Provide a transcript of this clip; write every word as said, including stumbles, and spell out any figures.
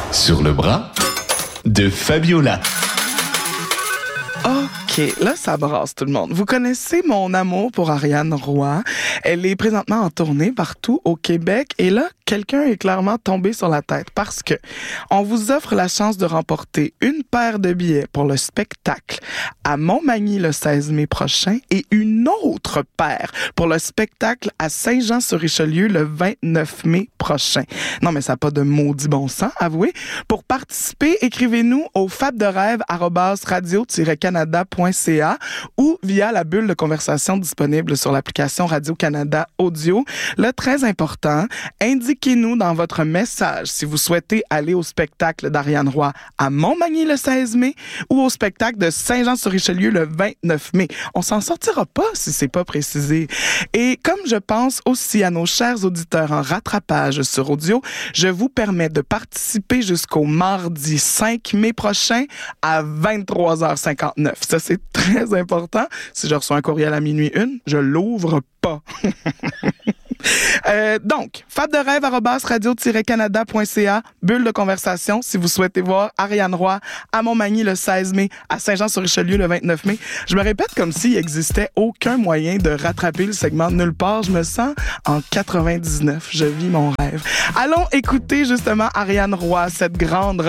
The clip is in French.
Sur le bras de Fabiola. OK, là, ça brasse tout le monde. Vous connaissez mon amour pour Ariane Roy. Elle est présentement en tournée partout au Québec. Et là, quelqu'un est clairement tombé sur la tête parce que on vous offre la chance de remporter une paire de billets pour le spectacle à Montmagny le seize mai prochain et une autre paire pour le spectacle à Saint-Jean-sur-Richelieu le vingt-neuf mai prochain. Non, mais ça n'a pas de maudit bon sens, avouez. Pour participer, écrivez-nous au fabderêve arobase radio tiret canada point c a ou via la bulle de conversation disponible sur l'application Radio-Canada Audio. Là, très important, indiquez-nous dans votre message si vous souhaitez aller au spectacle d'Ariane Roy à Montmagny le seize mai ou au spectacle de Saint-Jean-sur-Richelieu le vingt-neuf mai. On s'en sortira pas si c'est pas précisé. Et comme je pense aussi à nos chers auditeurs en rattrapage sur audio, je vous permets de participer jusqu'au mardi cinq mai prochain à vingt-trois heures cinquante-neuf. Ça, c'est très important. Si je reçois un courriel à minuit une, je l'ouvre pas. Euh, donc, fabderêve arobase radio tiret canada point c a, bulle de conversation, si vous souhaitez voir Ariane Roy à Montmagny le seize mai, à Saint-Jean-sur-Richelieu le vingt-neuf mai. Je me répète comme s'il existait aucun moyen de rattraper le segment de nulle part. Je me sens en quatre-vingt-dix-neuf. Je vis mon rêve. Allons écouter justement Ariane Roy, cette grande